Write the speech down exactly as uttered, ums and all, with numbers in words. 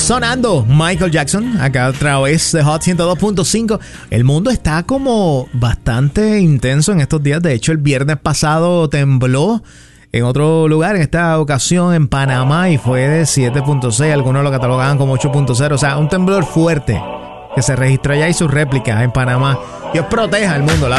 Sonando Michael Jackson, acá otra vez de Hot ciento dos punto cinco. El mundo está como bastante intenso en estos días. De hecho, el viernes pasado tembló en otro lugar, en esta ocasión en Panamá, y fue de siete punto seis. Algunos lo catalogaban como ocho punto cero. O sea, un temblor fuerte que se registró ya y sus réplicas en Panamá. Dios proteja al mundo. La